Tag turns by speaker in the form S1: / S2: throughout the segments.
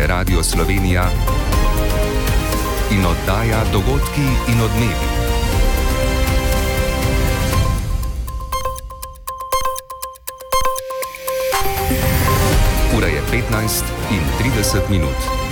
S1: Radio Slovenija in oddaja Dogodki in odmevi. Ura je 15:30.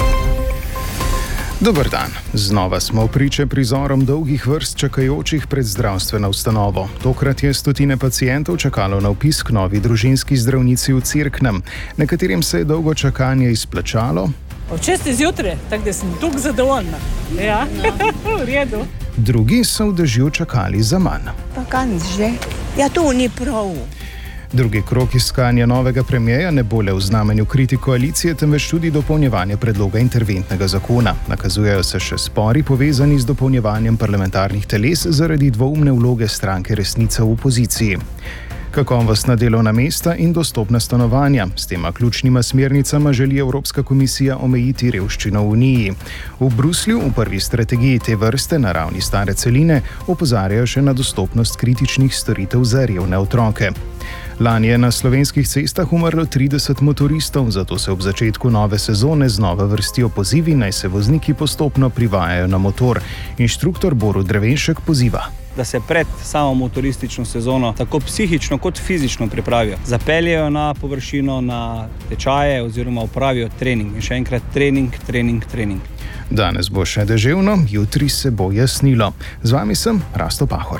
S2: Dober dan. Znova smo priče prizorom dolgih vrst čakajočih pred zdravstveno ustanovo. Tokrat je stotine pacientov čakalo na vpis k novi družinski zdravnici v Cerknem. Nekaterim se je dolgo čakanje izplačalo.
S3: Ob 6. zjutraj, tako da sem tukaj zadovoljna. Ja, v redu.
S2: Drugi so v dežju čakali za manj.
S4: Pa kaj že? Ja, to ni prav.
S2: Drugi krog iskanja novega premierja ne bo le v znamenju kritik koalicije, temveč tudi dopolnjevanje predloga interventnega zakona. Nakazujejo se še spori povezani z dopolnjevanjem parlamentarnih teles zaradi dvoumne vloge stranke Resnica v opoziciji. Kakovostna delovna mesta in dostopna stanovanja. S tema ključnima smernicama želi Evropska komisija omejiti revščino v Uniji. V Bruslju v prvi strategiji te vrste na ravni stare celine opozarjajo še na dostopnost kritičnih storitev za revne otroke. Lani je na slovenskih cestah umrlo 30 motoristov, zato se ob začetku nove sezone znova vrstijo pozivi, naj se vozniki postopno privajajo na motor. Inštruktor Borut Drevenšek poziva,
S5: da se pred samo motoristično sezono tako psihično kot fizično pripravijo. Zapeljejo na površino, na tečaje oziroma opravijo trening. In še enkrat trening.
S2: Danes bo še deževno, jutri se bo jasnilo. Z vami sem Rasto Pahor.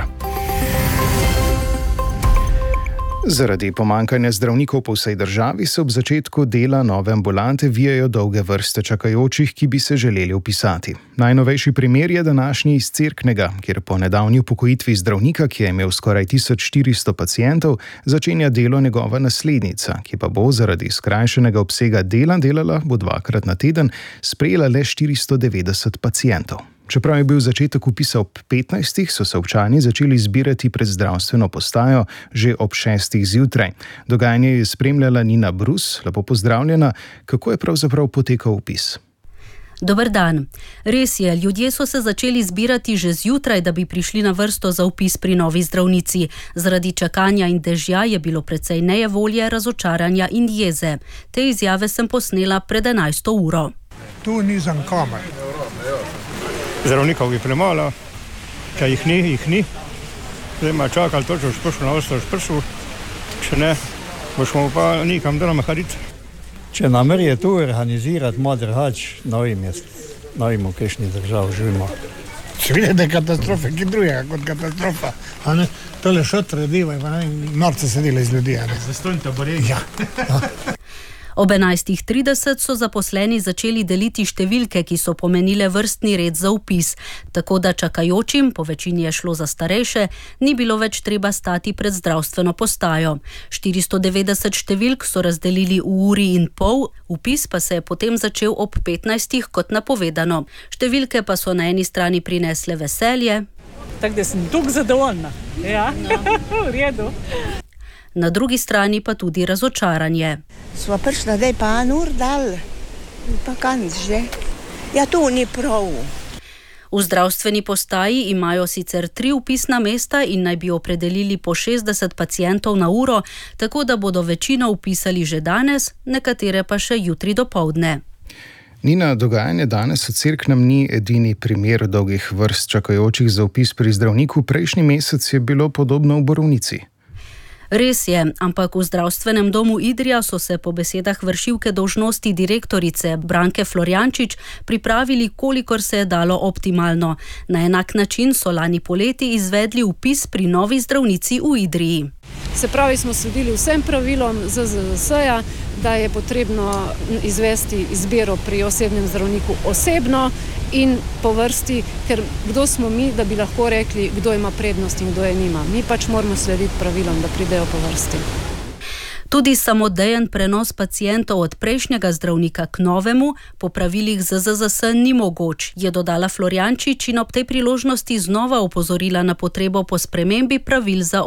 S2: Zaradi pomanjkanja zdravnikov po vsej državi se ob začetku dela nove ambulante vijajo dolge vrste čakajočih, ki bi se želeli vpisati. Najnovejši primer je današnji iz Cerknega, kjer po nedavni upokojitvi zdravnika, ki je imel skoraj 1400 pacientov, začenja delo njegova naslednica, ki pa bo zaradi skrajšanega obsega dela delala bo 2-krat na teden, sprejela le 490 pacientov. Čeprav je bil začetek vpisa ob 15, so se občani začeli zbirati pred zdravstveno postajo že ob 6 zjutraj. Dogajanje je spremljala Nina Brus. Lepo pozdravljena. Kako je pravzaprav potekal vpis?
S6: Dober dan. Res je, ljudje so se začeli zbirati že zjutraj, da bi prišli na vrsto za vpis pri novi zdravnici. Zaradi čakanja in dežja je bilo precej nejevolje, razočaranja in jeze. Te izjave sem posnela pred 11. uro.
S7: Tu nisem kamer.
S8: Zdravnikov bi premalo, če jih ni. Zdaj ima čakali točno špošlo na ostro špršu, če ne, bošmo pa nikam delamo haditi.
S9: Če namer je tu organizirati modrhač novim v kakšni državi živimo.
S7: Seveda, da je katastrofa, ki drugega kot katastrofa. A ne, tole šotre divaj, pa ne, norce se dela iz ljudi, a ne.
S8: Zastojn taboreg.
S7: Ja.
S6: Ob 11:30 so zaposleni začeli deliti številke, ki so pomenile vrstni red za vpis, tako da čakajočim, po večini je šlo za starejše, ni bilo več treba stati pred zdravstveno postajo. 490 številk so razdelili v uri in pol, vpis pa se je potem začel ob 15 kot napovedano. Številke pa so na eni strani prinesle veselje.
S3: Tako da sem tukaj zadovoljna. Ja, v redu.
S6: Na drugi strani pa tudi razočaranje.
S4: Sva prišla, daj pa nur dal. Pa kaj že? Ja, to ni prav.
S6: V zdravstveni postaji imajo sicer 3 vpisna mesta in naj bi opredelili po 60 pacientov na uro, tako da bodo večino vpisali že danes, nekatere pa še jutri dopoldne.
S2: Nina, dogajanje danes v Cerknem ni edini primer dolgih vrst čakajočih za vpis pri zdravniku. Prejšnji mesec je bilo podobno v Borovnici.
S6: Res je, ampak v zdravstvenem domu Idrija so se po besedah vršilke dolžnosti direktorice Branke Florjančič pripravili, kolikor se je dalo optimalno. Na enak način so lani poleti izvedli vpis pri novi zdravnici v Idriji.
S10: Se pravi, smo sledili vsem pravilom ZZZS-ja, da je potrebno izvesti izbiro pri osebnem zdravniku osebno in po vrsti, ker kdo smo mi, da bi lahko rekli, kdo ima prednost in kdo je nima. Mi pač moramo slediti pravilom, da pridejo po vrsti.
S6: Tudi samodejen prenos pacientov od prejšnjega zdravnika k novemu po pravilih ZZZS ni mogoč, je dodala Florjančič in ob tej priložnosti znova opozorila na potrebo po spremembi pravil za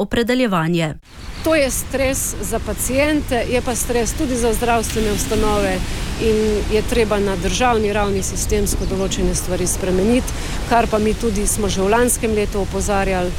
S6: opredeljevanje.
S10: To je stres za paciente, je pa stres tudi za zdravstvene ustanove. in je treba na državni ravni sistemsko določene stvari spremeniti, kar pa mi tudi smo že v lanskem letu opozarjali.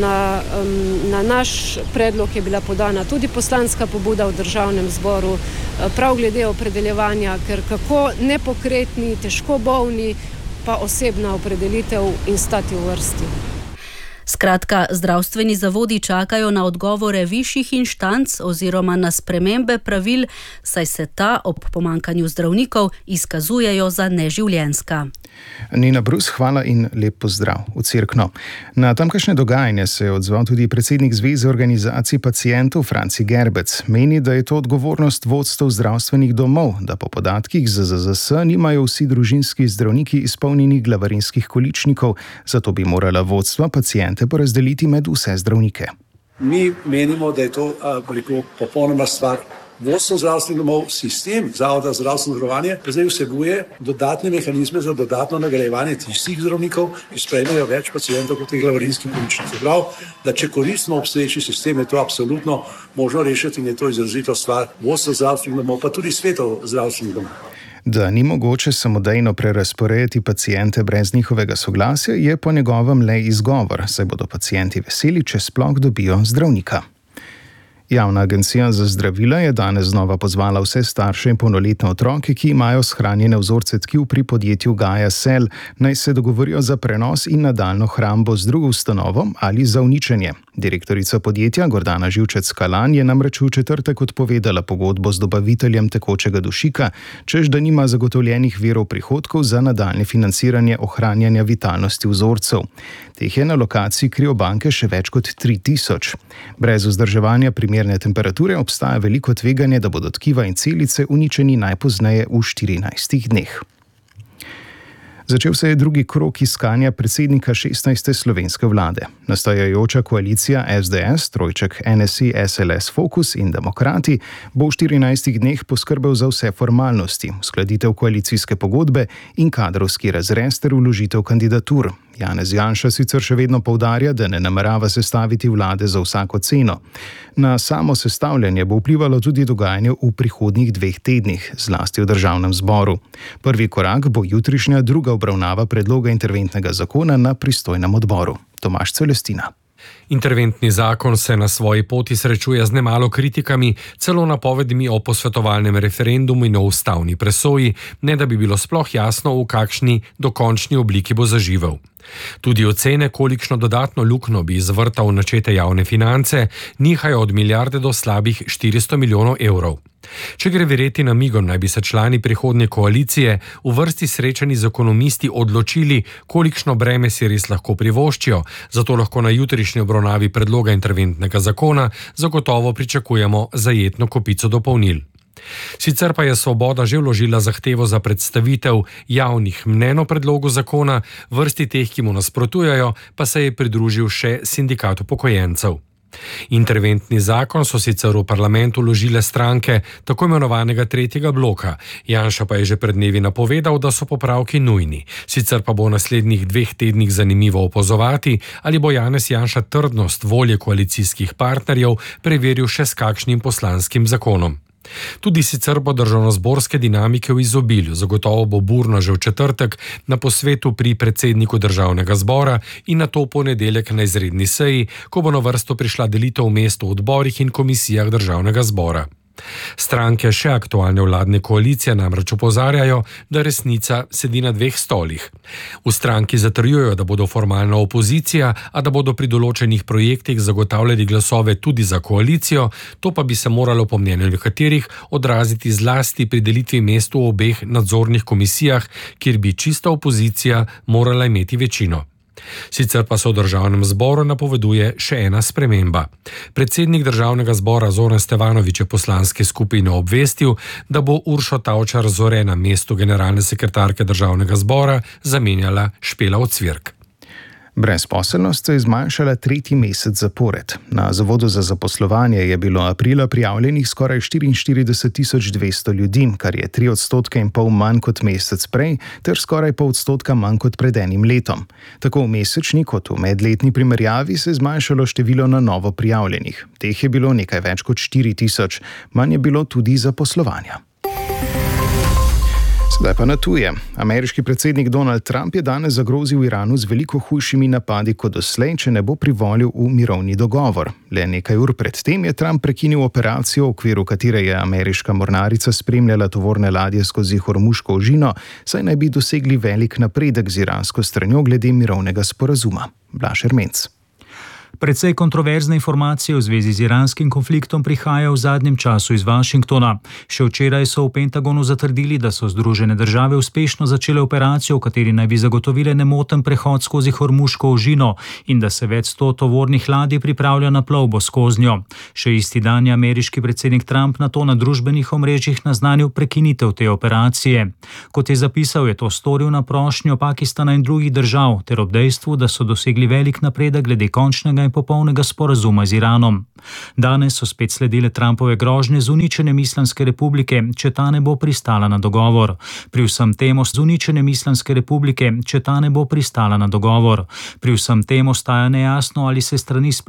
S10: Na naš predlog je bila podana tudi poslanska pobuda v državnem zboru, prav glede opredeljevanja, ker kako nepokretni, težko bolni, pa osebna opredelitev in stati v vrsti.
S6: Skratka, zdravstveni zavodi čakajo na odgovore višjih inštanc oziroma na spremembe pravil, saj se ta ob pomanjkanju zdravnikov izkazujejo za neživljenjska.
S2: Nina Brus, hvala in lep pozdrav v Cerkno. Na tamkajšnje dogajanje se je odzval tudi predsednik Zveze organizacij pacientov Franci Gerbec. Meni, da je to odgovornost vodstev zdravstvenih domov, da po podatkih ZZZS nimajo vsi družinski zdravniki izpolnjenih glavarinskih količnikov, zato bi morala vodstva paciente porazdeliti med vse zdravnike.
S11: Mi menimo, da je to popolnoma stvar vodstvo zdravstvenih domov, sistem Zavoda za zdravstveno zavarovanje pa zdaj vsebuje dodatne mehanizme za dodatno nagrajevanje tistih zdravnikov, ki sprejmejo več pacientov kot teh glavarinskih količnikov. Prav, da če koristimo obstoječi sistem, je to absolutno možno rešiti in je to izrazito stvar vodstva zdravstvenih domov, pa tudi svetov zdravstvenih domov.
S2: Da ni mogoče samodejno prerazporejati paciente brez njihovega soglasja, je po njegovem le izgovor, saj bodo pacienti veseli, če sploh dobijo zdravnika. Javna agencija za zdravila je danes znova pozvala vse starše in polnoletne otroke, ki imajo shranjene vzorce tkiv pri podjetju Gaia Cell, naj se dogovorijo za prenos in nadaljnjo hrambo z drugo ustanovo ali za uničenje. Direktorica podjetja Gordana Živčec-Kalan je namreč v četrtek odpovedala pogodbo z dobaviteljem tekočega dušika, češ da nima zagotovljenih virov prihodkov za nadaljnje financiranje ohranjanja vitalnosti vzorcev. Teh je na lokaciji kriobanke še več kot 3000. Brez vzdrževanja primerne temperature obstaja veliko tveganje, da bodo tkiva in celice uničeni najpozneje v 14 dneh. Začel se je drugi krog iskanja predsednika 16. slovenske vlade. Nastajajoča koalicija SDS, trojček NSI, SLS, Fokus in Demokrati bo v 14 dneh poskrbel za vse formalnosti, uskladitev koalicijske pogodbe in kadrovski razrez ter vložitev kandidatur. Janez Janša sicer še vedno poudarja, da ne namerava sestaviti vlade za vsako ceno. Na samo sestavljanje bo vplivalo tudi dogajanje v prihodnjih 2 tednih, zlasti v državnem zboru. Prvi korak bo jutrišnja druga obravnava predloga interventnega zakona na pristojnem odboru. Tomaž Celestina.
S12: Interventni zakon se na svoji poti srečuje z nemalo kritikami, celo napovedmi o posvetovalnem referendumu in o ustavni presoji, ne da bi bilo sploh jasno, v kakšni dokončni obliki bo zaživel. Tudi ocene, kolikšno dodatno luknjo bi izvrtal načete javne finance, nihajo od milijarde do slabih 400 milijonov evrov. Če gre verjeti namigom, naj bi se člani prihodnje koalicije v vrsti srečanji z ekonomisti odločili, kolikšno breme si res lahko privoščijo, zato lahko na jutrišnji obravnavi predloga interventnega zakona zagotovo pričakujemo zajetno kopico dopolnil. Sicer pa je Svoboda že vložila zahtevo za predstavitev javnih mnenj o predlogu zakona, vrsti teh, ki mu nasprotujejo, pa se je pridružil še sindikat upokojencev. Interventni zakon so sicer v parlamentu vložile stranke tako imenovanega tretjega bloka. Janša pa je že pred dnevi napovedal, da so popravki nujni. Sicer pa bo v naslednjih 2 tednih zanimivo opazovati, ali bo Janez Janša trdnost volje koalicijskih partnerjev preveril še s kakšnim poslanskim zakonom. Tudi sicer bo državnozborske dinamike v izobilju, zagotovo bo burno že v četrtek na posvetu pri predsedniku državnega zbora in nato v ponedeljek na izredni seji, ko bo na vrsto prišla delitev mest v odborih in komisijah državnega zbora. Stranke še aktualne vladne koalicije namreč opozarjajo, da resnica sedi na 2 stolih. V stranki zatrjujejo, da bodo formalna opozicija, a da bodo pri določenih projektih zagotavljali glasove tudi za koalicijo, to pa bi se moralo po mnenju nekaterih odraziti zlasti pri delitvi mest v obeh nadzornih komisijah, kjer bi čista opozicija morala imeti večino. Sicer pa se v državnem zboru napoveduje še ena sprememba. Predsednik državnega zbora Zoran Stevanović je poslanske skupine obvestil, da bo Uršo Tavčar Zore na mestu generalne sekretarke državnega zbora zamenjala Špela Ocvirk.
S2: Brezposelnost se je zmanjšala 3. mesec zapored. Na Zavodu za zaposlovanje je bilo aprila prijavljenih skoraj 44.200 ljudi, kar je 3,5% manj kot mesec prej, ter skoraj 0,5% manj kot pred enim letom. Tako v mesečni kot v medletni primerjavi se je zmanjšalo število na novo prijavljenih. Teh je bilo nekaj več kot 4.000, manj je bilo tudi zaposlovanja. Zdaj pa na tuje. Ameriški predsednik Donald Trump je danes zagrozil Iranu z veliko hujšimi napadi kot doslej, če ne bo privolil v mirovni dogovor. Le nekaj ur pred tem je Trump prekinil operacijo, v okviru katere je ameriška mornarica spremljala tovorne ladje skozi Hormuško ožino, saj naj bi dosegli velik napredek z iransko stranjo glede mirovnega sporazuma. Blaž Ermenc.
S13: Precej kontroverzne informacije v zvezi z iranskim konfliktom prihajajo v zadnjem času iz Washingtona. Še včeraj so v Pentagonu zatrdili, da so Združene države uspešno začele operacijo, v kateri naj bi zagotovile nemoten prehod skozi Hormuško ožino in da se več 100 tovornih ladij pripravlja na plovbo skoznjo. Še isti dan je ameriški predsednik Trump nato na družbenih omrežjih naznanil prekinitev te operacije. Kot je zapisal, je to storil na prošnjo Pakistana in drugih držav ter ob dejstvu, da so dosegli velik napredek glede končnega in popolnega sporazuma z Iranom. Danes so spet sledile Trumpove grožnje z uničenjem Islamske republike, če ta ne bo pristala na dogovor. Pri vsem tem z uničenjem Islamske republike, če ta ne bo pristala na dogovor. Pri vsem tem ostaja nejasno, ali se strani